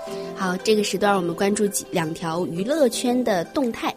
好，这个时段我们关注两条娱乐圈的动态。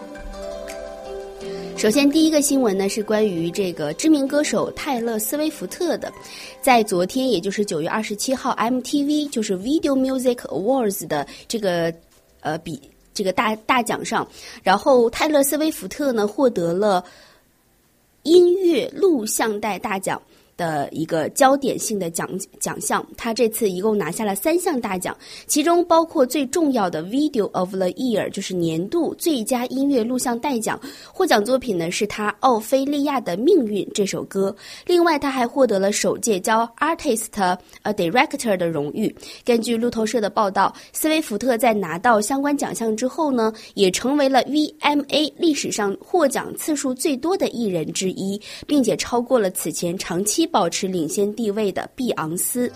首先第一个新闻呢是关于这个知名歌手泰勒·斯威夫特的，在昨天也就是9月27号 MTV 就是 Video Music Awards 的这个大奖上，然后泰勒·斯威夫特呢获得了音乐录像带大奖的一个焦点性的奖项，他这次一共拿下了3项大奖，其中包括最重要的 Video of the Year， 就是年度最佳音乐录像带奖，获奖作品呢是他《奥菲利亚的命运》这首歌。另外他还获得了首届交 Artist Director 的荣誉。根据路透社的报道，斯威夫特在拿到相关奖项之后呢，也成为了 VMA 历史上获奖次数最多的艺人之一，并且超过了此前长期保持领先地位的碧昂斯。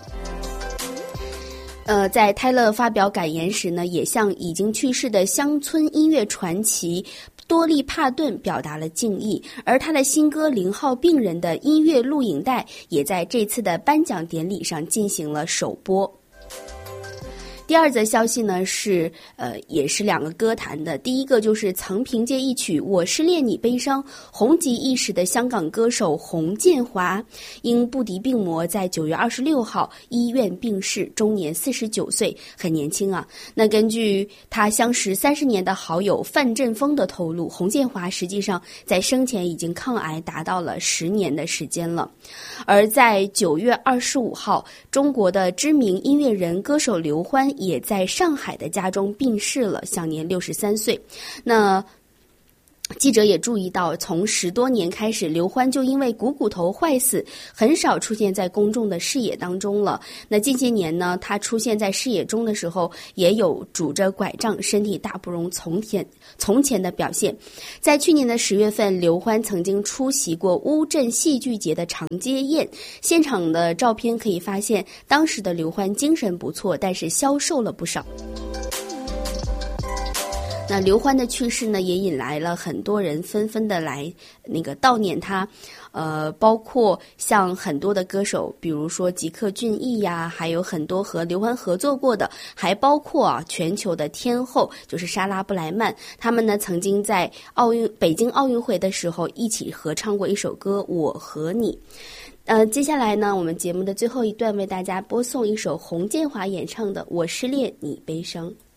在泰勒发表感言时呢，也向已经去世的乡村音乐传奇多利帕顿表达了敬意，而他的新歌《0号病人》的音乐录影带也在这次的颁奖典礼上进行了首播。第二则消息呢是也是两个歌坛的，第一个就是曾凭借一曲《我失恋你悲伤》红极一时的香港歌手洪建华，因不敌病魔在9月26号医院病逝，终年49岁，很年轻啊。那根据他相识30年的好友范振锋的透露，洪建华实际上在生前已经抗癌达到了10年的时间了。而在9月25号，中国的知名音乐人歌手刘欢也在上海的家中病逝了，享年63岁。那记者也注意到，从10多年开始，刘欢就因为股头坏死，很少出现在公众的视野当中了。那近些年呢，他出现在视野中的时候，也有拄着拐杖，身体大不容从前的表现。在去年的10月份，刘欢曾经出席过乌镇戏剧节的长街宴，现场的照片可以发现，当时的刘欢精神不错，但是消瘦了不少。那刘欢的去世呢，也引来了很多人纷纷的来悼念他，包括像很多的歌手，比如说吉克隽逸呀，还有很多和刘欢合作过的，还包括全球的天后就是莎拉布莱曼，他们呢曾经在北京奥运会的时候一起合唱过一首歌《我和你》。接下来呢，我们节目的最后一段为大家播送一首洪建华演唱的《我失恋你悲伤》。